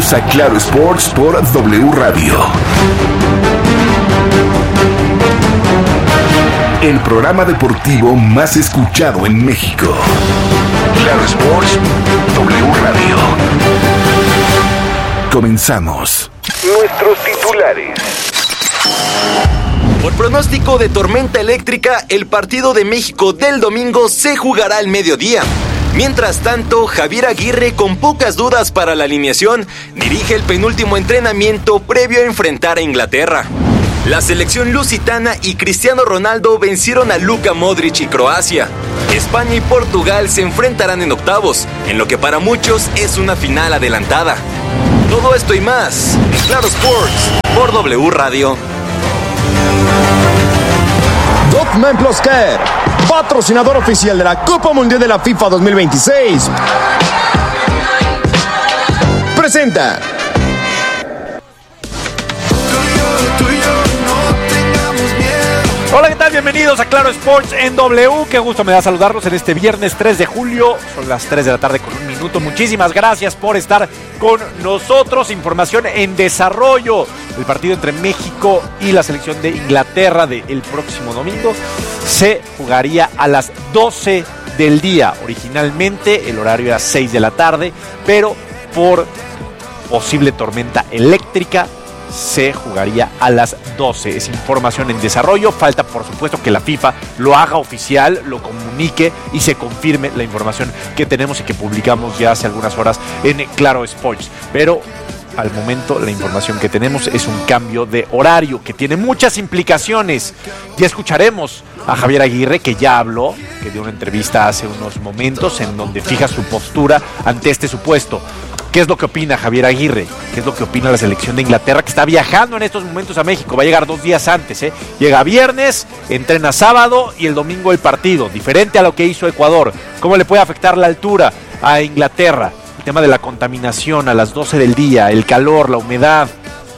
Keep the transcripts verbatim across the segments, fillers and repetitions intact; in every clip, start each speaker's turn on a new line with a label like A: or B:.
A: Bienvenidos a Claro Sports por W Radio. El programa deportivo más escuchado en México. Claro Sports, W Radio. Comenzamos. Nuestros titulares.
B: Por pronóstico de tormenta eléctrica, el partido de México del domingo se jugará al mediodía. Mientras tanto, Javier Aguirre, con pocas dudas para la alineación, dirige el penúltimo entrenamiento previo a enfrentar a Inglaterra. La selección lusitana y Cristiano Ronaldo vencieron a Luka Modric y Croacia. España y Portugal se enfrentarán en octavos, en lo que para muchos es una final adelantada. Todo esto y más en Claro Sports por W Radio.
C: Dotman Plus Care, patrocinador oficial de la Copa Mundial de la FIFA dos mil veintiséis, presenta.
D: Hola, ¿qué tal? Bienvenidos a Claro Sports en W. Qué gusto me da saludarlos en este viernes tres de julio. Son las tres de la tarde con un minuto. Muchísimas gracias por estar con nosotros. Información en desarrollo. El partido entre México y la selección de Inglaterra del próximo domingo se jugaría a las doce del día. Originalmente el horario era seis de la tarde, pero por posible tormenta eléctrica se jugaría a las doce. Es información en desarrollo. Falta, por supuesto, que la FIFA lo haga oficial, lo comunique y se confirme la información que tenemos y que publicamos ya hace algunas horas en Claro Sports. Pero al momento la información que tenemos es un cambio de horario que tiene muchas implicaciones. Ya escucharemos a Javier Aguirre, que ya habló, que dio una entrevista hace unos momentos en donde fija su postura ante este supuesto. ¿Qué es lo que opina Javier Aguirre? ¿Qué es lo que opina la selección de Inglaterra, que está viajando en estos momentos a México? Va a llegar dos días antes, ¿eh? Llega viernes, entrena sábado y el domingo el partido. Diferente a lo que hizo Ecuador. ¿Cómo le puede afectar la altura a Inglaterra? El tema de la contaminación a las doce del día, el calor, la humedad.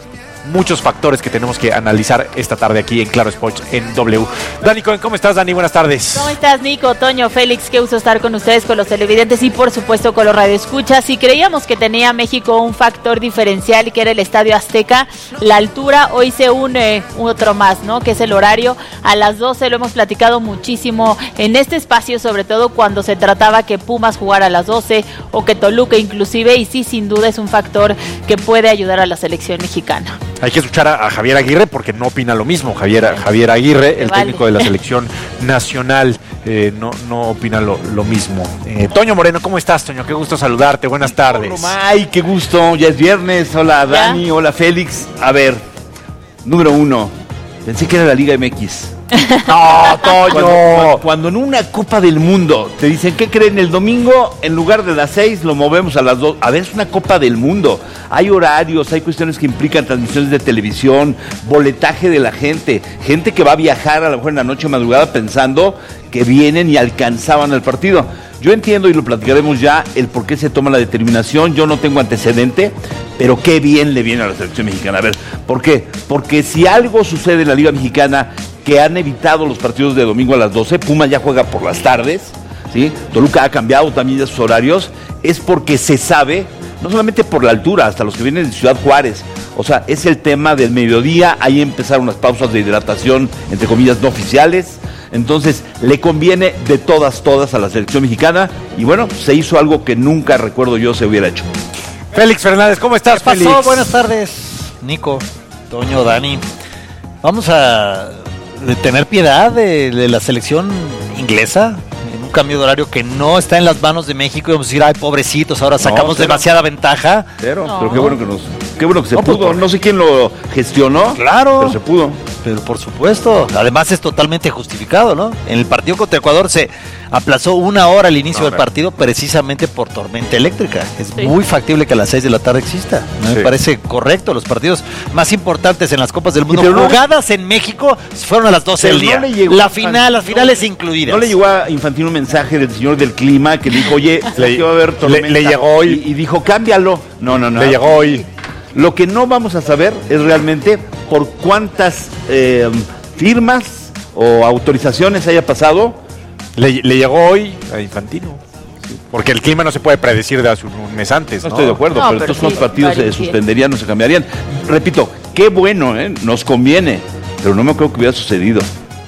D: Muchos factores que tenemos que analizar esta tarde aquí en Claro Sports en W. Dani, ¿cómo estás, Dani? Buenas tardes.
E: ¿Cómo estás, Nico, Toño, Félix? Qué gusto estar con ustedes, con los televidentes y por supuesto con los radioescuchas. Si creíamos que tenía México un factor diferencial, que era el Estadio Azteca, la altura, hoy se une otro más, ¿no? Que es el horario. A las doce lo hemos platicado muchísimo en este espacio, sobre todo cuando se trataba que Pumas jugara a las doce o que Toluca inclusive, y sí, sin duda es un factor que puede ayudar a la selección mexicana.
D: Hay que escuchar a, a Javier Aguirre porque no opina lo mismo. Javier, Javier Aguirre, el vale. técnico de la selección nacional, eh, no, no opina lo, lo mismo. Eh, Toño Moreno, ¿cómo estás, Toño? Qué gusto saludarte. Buenas tardes.
F: Ay, qué gusto. Ya es viernes. Hola, Dani. ¿Ya? Hola, Félix. A ver, número uno. Pensé que era la Liga M X.
D: No, Toño.
F: Cuando, cuando en una Copa del Mundo te dicen, ¿qué creen? El domingo, en lugar de las seis, lo movemos a las dos. A ver, es una Copa del Mundo. Hay horarios, hay cuestiones que implican transmisiones de televisión, boletaje de la gente, gente que va a viajar a lo mejor en la noche o madrugada pensando que vienen y alcanzaban el partido. Yo entiendo, y lo platicaremos ya, el por qué se toma la determinación. Yo no tengo antecedente, pero qué bien le viene a la selección mexicana. A ver, ¿por qué? Porque si algo sucede en la Liga Mexicana, que han evitado los partidos de domingo a las doce, Pumas ya juega por las tardes, ¿sí? Toluca ha cambiado también ya sus horarios, es porque se sabe, no solamente por la altura, hasta los que vienen de Ciudad Juárez, o sea, es el tema del mediodía, ahí empezaron unas pausas de hidratación, entre comillas, no oficiales. Entonces, le conviene de todas, todas a la selección mexicana. Y bueno, se hizo algo que nunca recuerdo yo se hubiera hecho.
D: Félix Fernández, ¿cómo estás,
G: ¿Qué
D: Félix?
G: pasó? Buenas tardes, Nico, Toño, Dani. Vamos a tener piedad de, de la selección inglesa en un cambio de horario que no está en las manos de México. Y vamos a decir, ay, pobrecitos, ahora sacamos no, demasiada ventaja.
F: Pero, no. pero qué bueno que nos... Qué bueno que se no, pudo. Por... No sé quién lo gestionó.
G: Claro.
F: Pero se pudo.
G: Pero por supuesto. Además es totalmente justificado, ¿no? En el partido contra Ecuador se aplazó una hora el inicio no, del partido precisamente por tormenta eléctrica. Es sí. muy factible que a las seis de la tarde exista. ¿No? Sí. Me parece correcto. Los partidos más importantes en las Copas del Mundo jugadas no... en México fueron a las doce del día. No llegó, la final, las finales no, incluidas.
F: ¿No le llegó a Infantino un mensaje del señor del clima que dijo, oye, le, que va a haber tormenta?
D: Le, le llegó hoy.
F: Y, y dijo, cámbialo. No, no, no.
D: Le llegó hoy.
F: Lo que no vamos a saber es realmente por cuántas eh, firmas o autorizaciones haya pasado.
D: Le, le llegó hoy a Infantino.
F: Sí,
D: Porque el clima no se puede predecir de hace un mes antes, ¿no?
F: No estoy de acuerdo,
E: No,
F: pero,
E: pero
F: estos
E: sí,
F: partidos se suspenderían, no se cambiarían. Repito, qué bueno, ¿eh? Nos conviene, pero no me creo que hubiera sucedido.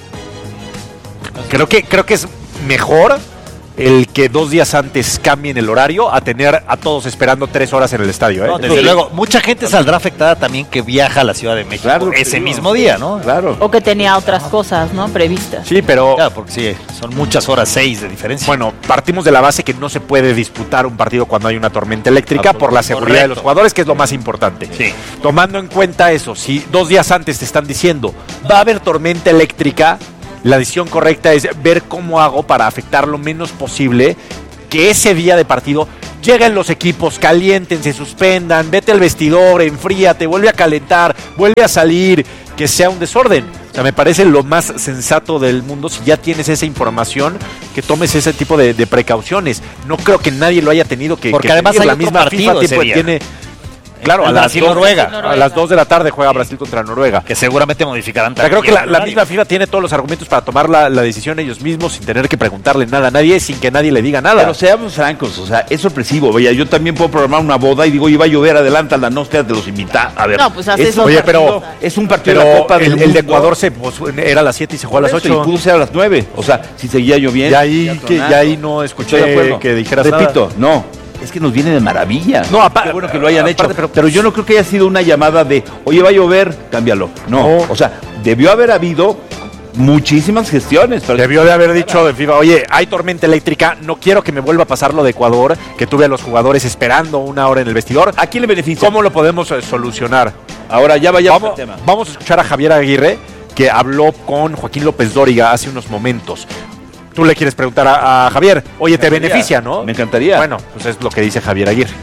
D: Creo que, creo que es mejor el que dos días antes cambien el horario a tener a todos esperando tres horas en el estadio, ¿eh?
G: No, desde
D: Sí.
G: luego, mucha gente saldrá afectada también que viaja a la Ciudad de México
F: Claro,
G: ese
F: sí,
G: mismo día, ¿no?
F: Claro.
E: O que tenía otras cosas, ¿no? Previstas.
D: Sí, pero
G: Claro, porque sí, son muchas horas, seis de diferencia.
D: bueno, partimos de la base que no se puede disputar un partido cuando hay una tormenta eléctrica
G: Ah,
D: por la seguridad
G: correcto.
D: de los jugadores, que es lo más importante.
G: Sí.
D: Tomando en cuenta eso, si dos días antes te están diciendo va a haber tormenta eléctrica, la decisión correcta es ver cómo hago para afectar lo menos posible que ese día de partido lleguen los equipos, calienten, se suspendan, vete al vestidor, enfríate, vuelve a calentar, vuelve a salir, que sea un desorden. O sea, me parece lo más sensato del mundo si ya tienes esa información, que tomes ese tipo de, de precauciones. No creo que nadie lo haya tenido que
G: Porque
D: que
G: además
D: pedir.
G: hay
D: la
G: otro
D: misma
G: partido
D: FIFA
G: ese
D: tipo,
G: día.
D: tiene. Claro, a
G: El
D: las,
G: Brasil-Noruega.
D: dos, a las dos de la tarde juega Brasil contra Noruega.
G: Que seguramente modificarán
D: O sea, creo
G: también
D: que la,
G: el
D: la
G: horario.
D: misma FIFA tiene todos los argumentos para tomar la, la decisión ellos mismos sin tener que preguntarle nada a nadie, sin que nadie le diga nada.
F: Pero seamos francos, o sea, es sorpresivo. Vaya, yo también puedo programar una boda y digo, iba a llover, adelántala, no, espérate, los invita. A ver,
E: No, pues haces
F: es,
E: otra
D: Oye, pero,
E: cosa.
F: es un partido
D: pero
F: de la Copa del
D: el, el de
F: Mundo.
D: Ecuador se, pues, era a las siete y se jugó a las
F: Por eso,
D: ocho.
F: y pudo ser a las nueve. O sea, si seguía lloviendo.
D: Ya ahí,
F: seguía
D: que,
F: tronando.
D: ya ahí no escuché
F: Estoy de acuerdo.
D: que dijeras
F: Repito,
D: nada.
F: no. Es que nos viene de maravilla.
D: No, apa-
F: Qué bueno que lo hayan
D: aparte,
F: hecho.
D: pero-
F: Pero, yo no creo que haya sido una llamada de, oye, va a llover, cámbialo. No.
D: No.
F: O sea, debió haber habido muchísimas gestiones. Para
D: Debió de haber dicho de FIFA, oye, hay tormenta eléctrica, no quiero que me vuelva a pasar lo de Ecuador, que tuve a los jugadores esperando una hora en el vestidor.
F: ¿A quién le beneficia?
D: ¿Cómo lo podemos eh, solucionar?
F: Ahora ya vayamos
D: Vamos,
F: al tema.
D: vamos a escuchar a Javier Aguirre, que habló con Joaquín López Dóriga hace unos momentos. Tú le quieres preguntar a, a Javier, oye, te
F: encantaría.
D: beneficia, ¿no?
F: Me encantaría.
D: Bueno, pues es lo que dice Javier Aguirre.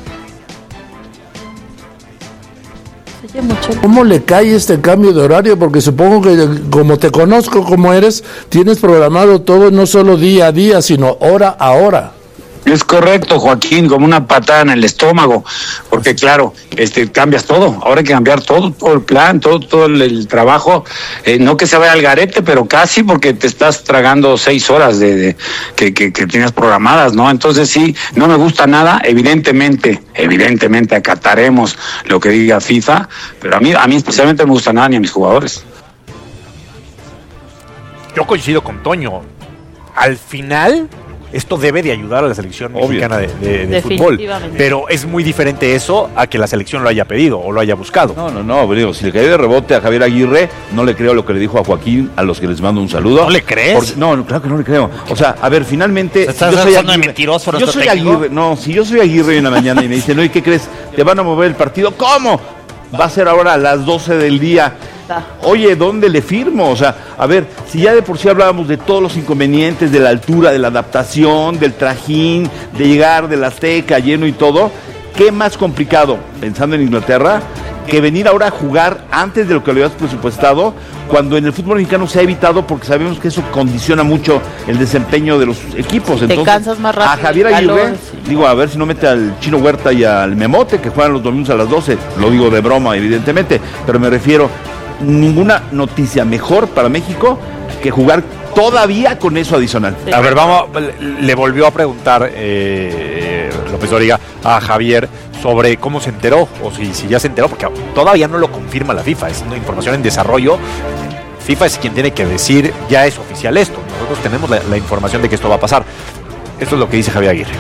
E: Oye, mucho.
H: ¿Cómo le cae este cambio de horario? Porque supongo que como te conozco como eres, tienes programado todo no solo día a día, sino hora a hora.
I: Es correcto, Joaquín, como una patada en el estómago, porque claro, este cambias todo, ahora hay que cambiar todo, todo el plan, todo, todo el, el trabajo, eh, no que se vaya al garete, pero casi porque te estás tragando seis horas de, de que, que, que tienes programadas, ¿no? Entonces sí, no me gusta nada, evidentemente, evidentemente acataremos lo que diga FIFA, pero a mí, a mí especialmente no me gusta nada ni a mis jugadores.
D: Yo coincido con Toño. Al final, esto debe de ayudar a la selección
F: Obvio.
D: mexicana de, de- de fútbol.
E: Definitivamente.
D: Pero es muy diferente eso a que la selección lo haya pedido o lo haya buscado.
F: No, no, no, digo, si le cayó de rebote a Javier Aguirre, no le creo lo que le dijo a Joaquín, a los que les mando un saludo.
G: ¿No le crees?
F: Porque- no, no, claro que no le creo. O sea, a ver, finalmente...
G: ¿Se estás
F: si yo soy
G: usando de
F: Aguirre-
G: mentiroso
F: si yo
G: nuestro
F: soy
G: técnico?
F: Aguirre, no, si yo soy Aguirre en la mañana y me dicen, oye, ¿qué crees? ¿Te van a mover el partido? ¿Cómo? Va a ser ahora a las doce del día. Oye, ¿dónde le firmo? O sea, a ver, si ya de por sí hablábamos de todos los inconvenientes, de la altura, de la adaptación, del trajín, de llegar del Azteca lleno y todo, ¿qué más complicado, pensando en Inglaterra, que venir ahora a jugar antes de lo que lo habías presupuestado, cuando en el fútbol mexicano se ha evitado porque sabemos que eso condiciona mucho el desempeño de los equipos?
E: Te cansas más rápido,
F: A Javier
E: el
F: Aguirre,
E: calor, sí.
F: digo, a ver si no mete al Chino Huerta y al Memote, que juegan los domingos a las doce, lo digo de broma, evidentemente, pero me refiero, ninguna noticia mejor para México que jugar todavía con eso adicional.
E: Sí.
D: A ver, vamos, le- le volvió a preguntar eh, López Dóriga a Javier sobre cómo se enteró, o si, si ya se enteró, porque todavía no lo confirma la FIFA, es una información en desarrollo. FIFA es quien tiene que decir, ya es oficial esto, nosotros tenemos la, la información de que esto va a pasar. Esto es lo que dice Javier Aguirre.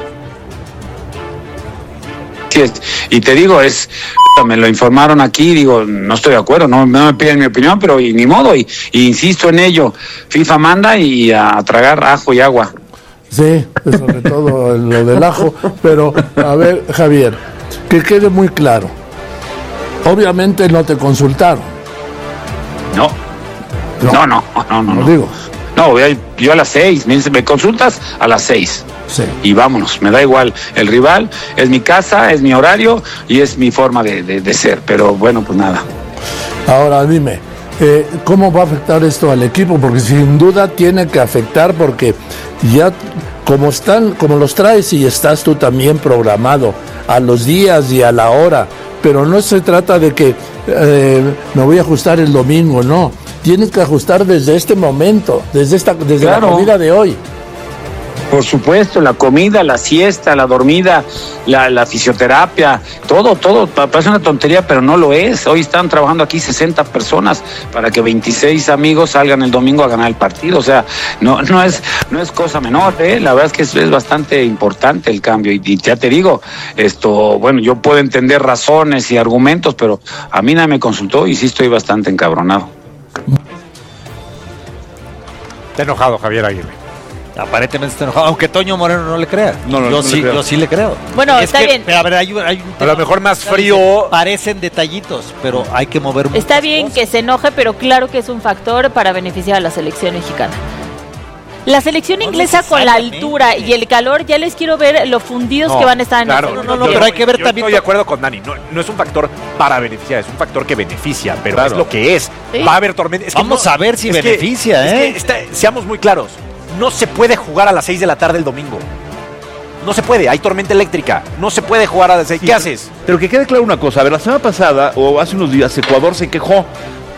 I: Sí, es- y te digo, es me lo informaron aquí, digo, no estoy de acuerdo, no, no me piden mi opinión, pero y, ni modo, y, y insisto en ello, FIFA manda y a, tragar ajo y agua.
H: Sí, sobre todo lo del ajo. Pero, a ver, Javier, que quede muy claro. Obviamente no te consultaron,
I: No,
H: No.
I: no, no, no, no.
H: lo
I: no.
H: digo.
I: No, voy a- yo a las seis, me, dice, ¿me consultas? A las seis.
H: Sí.
I: Y vámonos, me da igual. El rival es mi casa, es mi horario y es mi forma de, de, de ser. Pero bueno, pues nada.
H: Ahora dime, eh, ¿cómo va a afectar esto al equipo? Porque sin duda tiene que afectar porque ya como están, como los traes y estás tú también programado a los días y a la hora, pero no se trata de que eh, me voy a ajustar el domingo, no. Tienes que ajustar desde este momento, desde esta, desde
I: Claro.
H: la comida de hoy.
I: Por supuesto, la comida, la siesta, la dormida, la, la fisioterapia, todo, todo, parece una tontería, pero no lo es. Hoy están trabajando aquí sesenta personas para que veintiséis amigos salgan el domingo a ganar el partido. O sea, no, no es, no es cosa menor, ¿eh? La verdad es que es, es bastante importante el cambio. Y, y ya te digo, esto, bueno, yo puedo entender razones y argumentos, pero a mí nadie me consultó y sí estoy bastante encabronado.
D: Está enojado Javier Aguirre.
G: Aparentemente está enojado, aunque Toño Moreno no le crea.
F: No, no,
G: yo,
F: no
G: sí,
F: le creo.
G: yo sí le creo.
E: Bueno,
G: es
E: está
G: que,
E: bien.
G: Pero a ver, hay, un- hay un
D: A lo mejor más frío.
G: Parecen detallitos, pero hay que mover muchas
E: Está bien
G: cosas.
E: que se enoje, pero claro que es un factor para beneficiar a la selección mexicana. La selección
G: No
E: inglesa con la
G: necesariamente.
E: altura y el calor, ya les quiero ver lo fundidos
D: No,
E: que van a estar en
D: claro,
E: el
G: no,
E: segundo
G: no,
E: tiempo.
G: pero hay que ver
D: yo
G: también
D: Estoy de
G: to-
D: acuerdo con Dani. No, no es un factor para beneficiar, es un factor que beneficia, pero
F: Claro.
D: es lo que es.
E: Sí.
D: Va a haber tormenta. Es que
G: Vamos
D: no-
G: a ver si
D: es que-
G: beneficia,
D: es
G: ¿eh?
D: que está- seamos muy claros. No se puede jugar a las seis de la tarde el domingo. No se puede, hay tormenta eléctrica. No se puede jugar a las seis. ¿Qué haces?
F: Pero que quede claro una cosa, a ver, la semana pasada, o hace unos días, Ecuador se quejó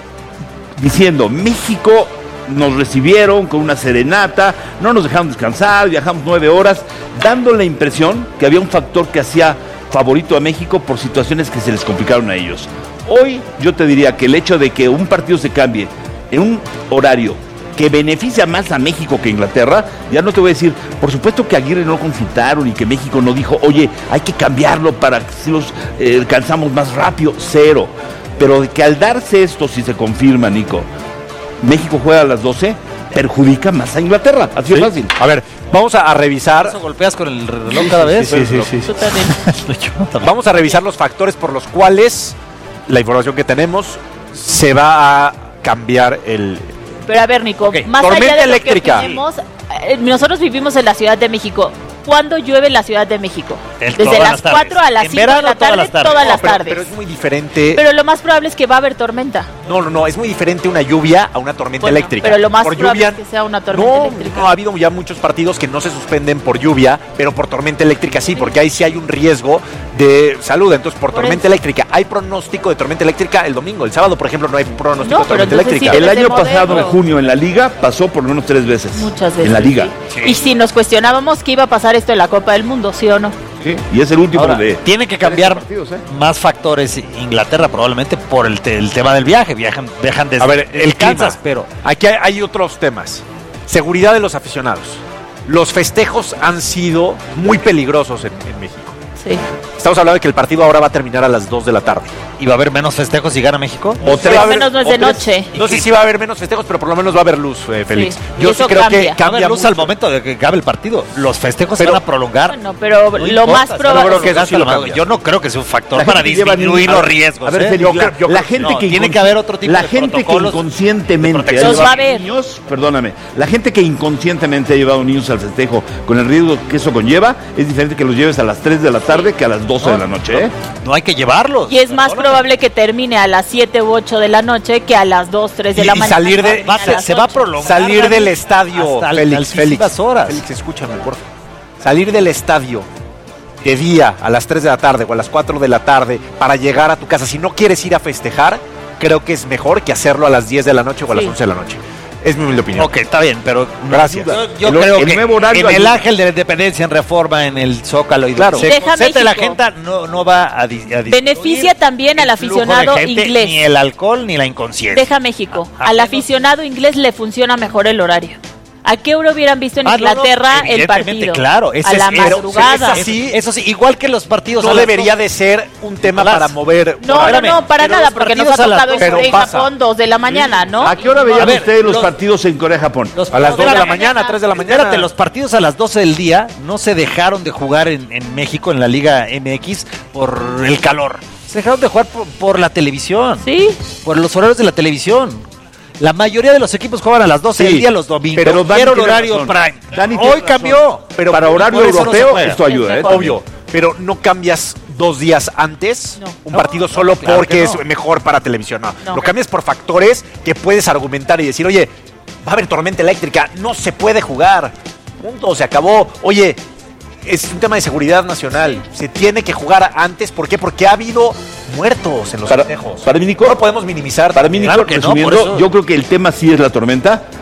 F: diciendo, México nos recibieron con una serenata, no nos dejaron descansar, viajamos nueve horas, dando la impresión que había un factor que hacía favorito a México por situaciones que se les complicaron a ellos. Hoy yo te diría que el hecho de que un partido se cambie en un horario que beneficia más a México que a Inglaterra, ya no te voy a decir, por supuesto que Aguirre no consultaron y que México no dijo, oye, hay que cambiarlo para que si los eh, alcanzamos más rápido, cero. Pero de que al darse esto, si se confirma, Nico, México juega a las doce, perjudica más a Inglaterra, así de fácil.
D: A ver, vamos a, a revisar.
G: ¿Eso golpeas con el reloj cada vez?
D: Sí, sí, sí, sí.
E: Tú también.
G: Yo también.
D: Vamos a revisar los factores por los cuales la información que tenemos se va a cambiar el.
E: Pero a ver, Nico,
D: Ok,
E: más
D: tormenta
E: allá de
D: eléctrica.
E: lo que opinemos, eh, nosotros vivimos en la Ciudad de México. ¿Cuándo llueve en la Ciudad de México?
G: El-
E: Desde
G: todas
E: las
G: las tardes.
E: cuatro a las
G: En
E: cinco de
G: verano,
E: la
G: todas
E: tarde,
G: las tardes.
E: todas
G: No,
E: las
D: pero,
E: tardes.
D: pero es muy diferente.
E: Pero lo más probable es que va a haber tormenta.
D: No, no, no, es muy diferente una lluvia a una tormenta
E: Bueno,
D: eléctrica.
E: pero lo más
D: por
E: probable
D: lluvia,
E: es que sea una tormenta
D: no,
E: eléctrica.
D: No, ha habido ya muchos partidos que no se suspenden por lluvia, pero por tormenta eléctrica sí, porque ahí sí hay un riesgo de salud. Entonces, por,
E: Por
D: tormenta
E: eso.
D: eléctrica, hay pronóstico de tormenta eléctrica el domingo. El sábado, por ejemplo, no hay pronóstico
E: No,
D: de
E: pero
D: tormenta
E: entonces
D: eléctrica.
E: sí,
F: El
E: desde
F: año
E: modelo.
F: pasado, en junio, en la Liga, pasó por lo menos tres veces.
E: Muchas veces.
F: En la Liga.
E: sí. Y si nos cuestionábamos que iba a pasar esto en la Copa del Mundo, ¿sí o no?
F: Sí, y es el último
G: Ahora,
F: de...
G: tiene que cambiar
F: partidos, ¿eh?
G: más factores Inglaterra probablemente por el, te- el tema del viaje. Viajan, viajan desde
D: A ver, el
G: Kansas,
D: clima.
G: pero
D: Aquí hay, hay otros temas. Seguridad de los aficionados. Los festejos han sido muy peligrosos en, en México.
E: Sí.
D: Estamos hablando de que el partido ahora va a terminar a las dos de la tarde.
G: ¿y va a haber menos festejos si gana México?
D: O
E: Por lo menos no es
D: o
E: de
D: tres.
E: noche.
D: No sé si va a haber menos festejos, pero por lo menos va a haber luz, eh, Félix.
E: Sí,
D: Yo
E: y
D: sí
E: eso
D: creo
E: cambia.
D: que
G: Va a
D: cambia
G: haber luz
D: mucho.
G: al momento de que acabe el partido. Los festejos
D: Pero-
G: se van a prolongar.
E: Bueno, pero
G: No
E: lo
G: importa,
E: más
G: se van a
E: probable
G: prolongar
D: eso sí
G: hasta
D: lo
G: la-
D: cambia.
G: Yo no creo que sea un factor
F: La
G: para
F: gente que lleva
G: disminuir
F: niños-
G: los
F: a ver,
G: riesgos.
F: A ver,
G: ¿eh?
F: Félix,
D: Yo
F: la,
D: creo- yo
F: la
D: creo-
F: gente
G: no,
F: que
G: tiene
F: incon-
G: que haber otro tipo
F: la
G: de
F: gente que
G: protocolos
F: inconscientemente
G: de
F: ha
G: protección.
E: Los va a
F: llevado
E: haber.
F: niños, perdóname, la gente que inconscientemente ha llevado niños al festejo con el riesgo que eso conlleva, es diferente que los lleves a las tres de la tarde que a las doce de la noche, ¿eh?
G: No hay que llevarlos.
E: Y es más probable que termine a las siete u ocho de la noche que a las dos, tres de
D: Y-
E: la
D: y
E: mañana.
D: salir de-
E: termine
G: Va-
E: a
G: se,
E: las
G: se va a
E: ocho.
G: prolongar.
D: Salir del
G: Dani,
D: estadio,
G: hasta
D: Félix,
G: altísimas
D: Félix.
G: horas.
D: Félix, escúchame, por favor. Salir del estadio de día a las tres de la tarde o a las cuatro de la tarde para llegar a tu casa. Si no quieres ir a festejar, creo que es mejor que hacerlo a las diez de la noche o a las
E: Sí.
D: once de la noche. Es mi humilde opinión.
G: Ok, está bien, pero
D: Gracias.
G: Yo, yo
F: El-
G: creo
F: el
G: que
F: nuevo horario
G: en el
F: ayuda.
G: Ángel de la Independencia, en Reforma, en el Zócalo y
D: Claro.
G: se
E: Deja
G: concentre la
E: México.
G: gente, no, no va a, di- a disminuir
E: Beneficia también al
G: el flujo de
E: aficionado
G: gente,
E: inglés.
G: Ni el alcohol ni la inconsciencia.
E: Deja México.
G: A- a
E: Al
G: menos-
E: aficionado inglés le funciona mejor el horario. ¿A qué hora hubieran visto en
G: Ah, no, no,
E: Inglaterra el
G: evidentemente,
E: partido?
G: Claro, ese
E: a la
G: es, pero-
E: madrugada.
G: es así, eso sí, igual que los partidos.
D: No
G: a las
D: debería
G: dos.
D: de ser un tema
G: A las-
D: para mover.
E: No, no,
G: Espérame,
E: no, para
G: pero
E: nada,
G: los
E: porque nos ha
G: partidos a las
E: tocado
G: dos-
E: en
D: pero
E: Corea y
D: pasa.
E: Japón dos de la mañana, ¿no?
F: ¿A qué hora
G: A
F: veían
G: ver,
F: ustedes los,
G: los-
F: partidos en Corea-Japón?
G: Los-
D: A las
G: no,
D: dos de la
E: mañana.
D: mañana, tres de la mañana.
G: Espérate, los partidos a las doce del día no se dejaron de jugar en, en México, en la Liga M X, por el calor. Se dejaron de jugar por, por la televisión,
E: Sí.
G: por los horarios de la televisión. La mayoría de los equipos juegan a las doce
F: Sí,
G: del día los domingos.
F: pero Dani
G: Era el
F: tiene
G: horario
F: razón.
G: prime.
F: Dani tiene
G: Hoy
F: razón.
G: cambió.
F: Pero para horario
G: por eso no se
F: europeo
G: juega.
F: esto ayuda, ¿eh?
D: Obvio, pero no cambias dos días antes
E: No.
D: un
G: No,
D: partido
G: no,
D: solo
G: claro
D: porque
G: que no.
D: es mejor para televisión. No.
E: No.
D: Lo cambias por factores que puedes argumentar y decir, oye, va a haber tormenta eléctrica, no se puede jugar. Punto, se acabó. Oye, es un tema de seguridad nacional. Se tiene que jugar antes. ¿Por qué? Porque ha habido muertos en los
F: Para,
D: festejos.
F: para mí, Nico,
D: No lo podemos minimizar.
F: para mí, Nico,
G: Claro que no,
F: resumiendo,
G: por eso-
F: yo creo que el tema sí es la tormenta,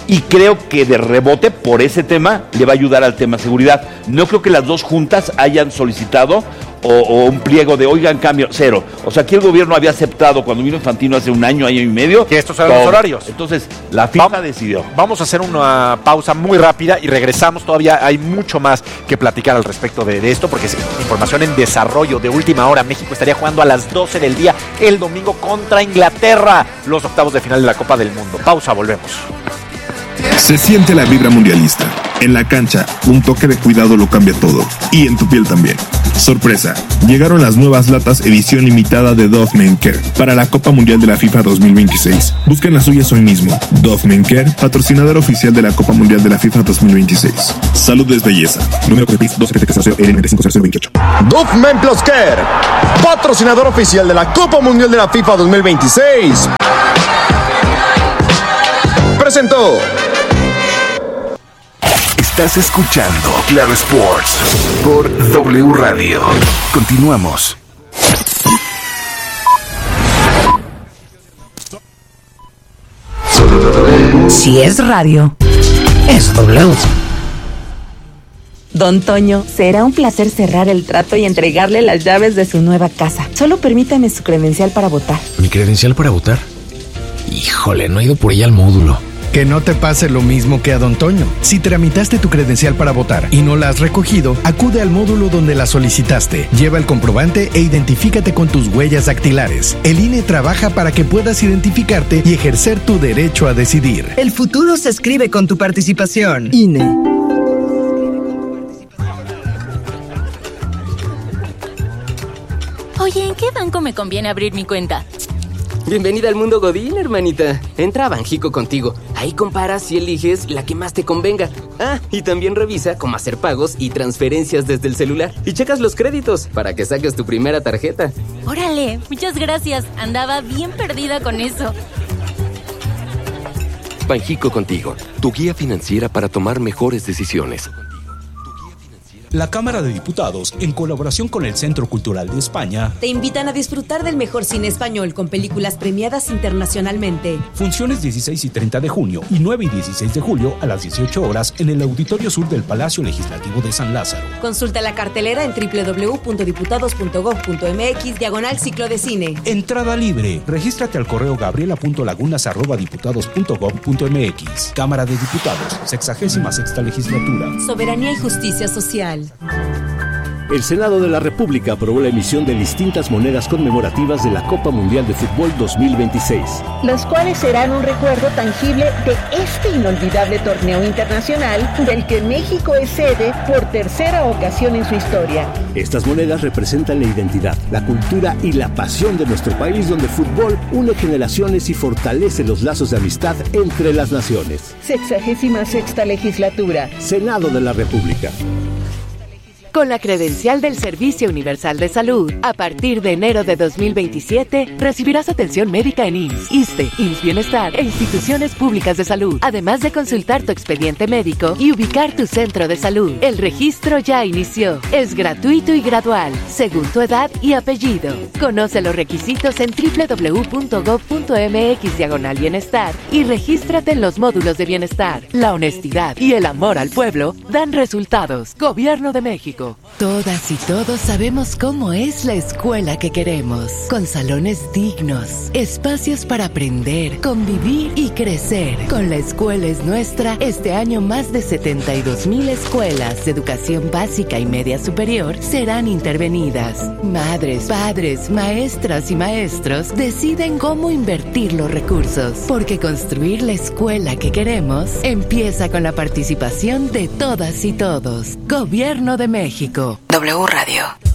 F: y creo que de rebote por ese tema le va a ayudar al tema seguridad. No creo que las dos juntas hayan solicitado o, o un pliego de, oigan, cambio, cero. O sea, aquí el gobierno había aceptado cuando vino Infantino hace un año, año y medio.
D: Que estos eran los horarios.
F: Entonces, la FIFA
D: Va-
F: decidió.
D: Vamos a hacer una pausa muy rápida y regresamos. Todavía hay mucho más que platicar al respecto de, de esto, porque es información en desarrollo de última hora. México estaría jugando a las doce del día el domingo contra Inglaterra, los octavos de final de la Copa del Mundo. Pausa, volvemos.
J: Se siente la vibra mundialista. En la cancha, un toque de cuidado lo cambia todo. Y en tu piel también. Sorpresa, llegaron las nuevas latas edición limitada de Dove Men Care para la Copa Mundial de la FIFA dos mil veintiséis. Busquen las suyas hoy mismo. Dove Men Care, patrocinador oficial de la Copa Mundial de la FIFA dos mil veintiséis. Salud es belleza. Número de P I S dos F T cero L nueve cinco cero cero veintiocho.
C: Dove Men Plus Care, patrocinador oficial de la Copa Mundial de la FIFA dos mil veintiséis. Presentó.
A: Estás escuchando Claro Sports por W Radio. Continuamos.
K: Si es radio, es W. Don Toño, será un placer cerrar el trato y entregarle las llaves de su nueva casa. Solo permítame su credencial para votar.
L: ¿Mi credencial para votar? Híjole, no he ido por ella al módulo.
M: Que no te pase lo mismo que a Don Toño. Si tramitaste tu credencial para votar y no la has recogido, acude al módulo donde la solicitaste. Lleva el comprobante e identifícate con tus huellas dactilares. El I N E trabaja para que puedas identificarte y ejercer tu derecho a decidir.
N: El futuro se escribe con tu participación. I N E.
O: Oye, ¿en qué banco me conviene abrir mi cuenta?
P: Bienvenida al mundo Godín, hermanita. Entra a Banjico contigo. Ahí comparas y eliges la que más te convenga. Ah, y también revisa cómo hacer pagos y transferencias desde el celular. Y checas los créditos para que saques tu primera tarjeta.
O: Órale, muchas gracias. Andaba bien perdida con eso.
Q: Banjico contigo, tu guía financiera para tomar mejores decisiones.
R: La Cámara de Diputados, en colaboración con el Centro Cultural de España,
S: te invitan a disfrutar del mejor cine español con películas premiadas internacionalmente.
R: Funciones dieciséis y treinta de junio y nueve y dieciséis de julio a las dieciocho horas en el Auditorio Sur del Palacio Legislativo de San Lázaro.
S: Consulta la cartelera en doble u doble u doble u punto diputados punto gob punto m x diagonal ciclo de cine.
R: Entrada libre. Regístrate al correo gabriela punto lagunas arroba diputados punto gob punto m x. Cámara de Diputados, sexagésima sexta legislatura.
S: Soberanía y justicia social.
T: El Senado de la República aprobó la emisión de distintas monedas conmemorativas de la Copa Mundial de Fútbol dos mil veintiséis.
U: Los cuales serán un recuerdo tangible de este inolvidable torneo internacional del que México es sede por tercera ocasión en su historia.
T: Estas monedas representan la identidad, la cultura y la pasión de nuestro país, donde el fútbol une generaciones y fortalece los lazos de amistad entre las naciones.
U: Sexagésima sexta legislatura.
T: Senado de la República.
V: Con la credencial del Servicio Universal de Salud, a partir de enero de dos mil veintisiete, recibirás atención médica en I M S S, ISSSTE, I M S S Bienestar e instituciones públicas de salud, además de consultar tu expediente médico y ubicar tu centro de salud. El registro ya inició. Es gratuito y gradual, según tu edad y apellido. Conoce los requisitos en doble u doble u doble u punto gob punto m x diagonal bienestar y regístrate en los módulos de bienestar. La honestidad y el amor al pueblo dan resultados. Gobierno de México.
W: Todas y todos sabemos cómo es la escuela que queremos, con salones dignos, espacios para aprender, convivir y crecer. Con La Escuela es Nuestra, este año más de setenta y dos mil escuelas de educación básica y media superior serán intervenidas. Madres, padres, maestras y maestros deciden cómo invertir los recursos, porque construir la escuela que queremos empieza con la participación de todas y todos. Gobierno de México.
K: W Radio.